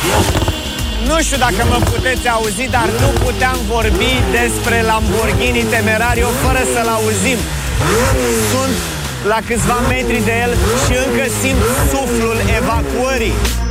Nu știu dacă mă puteți auzi, dar nu puteam vorbi despre Lamborghini Temerario fără să-l auzim. Sunt la câțiva metri de el și încă simt suflul evacuării.